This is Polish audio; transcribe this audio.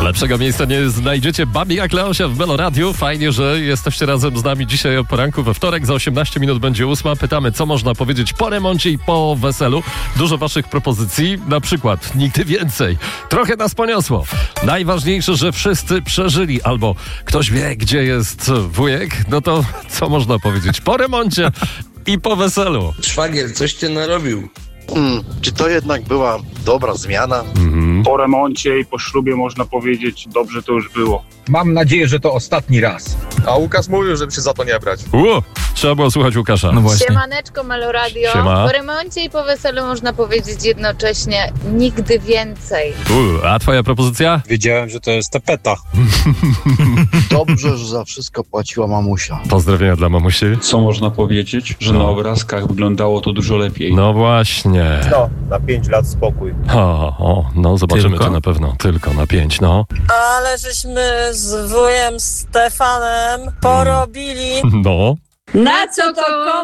Lepszego miejsca nie znajdziecie. Babi jak Leosia w Meloradiu. Fajnie, że jesteście razem z nami dzisiaj o poranku we wtorek. Za 18 minut będzie 8. Pytamy, co można powiedzieć po remoncie i po weselu. Dużo waszych propozycji. Na przykład nigdy więcej. Trochę nas poniosło. Najważniejsze, że wszyscy przeżyli. Albo ktoś wie, gdzie jest wujek. No to co można powiedzieć po remoncie i po weselu? Szwagier, coś ty narobił. Czy to jednak była dobra zmiana? Po remoncie i po ślubie można powiedzieć, dobrze to już było. Mam nadzieję, że to ostatni raz. A Łukasz mówił, żeby się za to nie brać. Trzeba było słuchać Łukasza. No właśnie. Siemaneczko, Meloradio. Siema. Po remoncie i po weselu można powiedzieć jednocześnie nigdy więcej. A twoja propozycja? Wiedziałem, że to jest tapeta. Dobrze, że za wszystko płaciła mamusia. Pozdrowienia dla mamusi. Co można powiedzieć? Że na obrazkach wyglądało to dużo lepiej. No właśnie. No, na 5 lat spokój. No zobaczymy, Tylko? czy na pewno. Tylko na 5, no. Ale żeśmy z wujem Stefanem porobili. No. Na co to